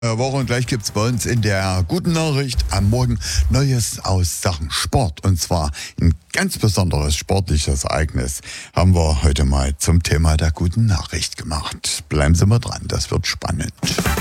Woche und gleich gibt es bei uns in der guten Nachricht am Morgen Neues aus Sachen Sport. Und zwar ein ganz besonderes sportliches Ereignis haben wir heute mal zum Thema der guten Nachricht gemacht. Bleiben Sie mal dran, das wird spannend.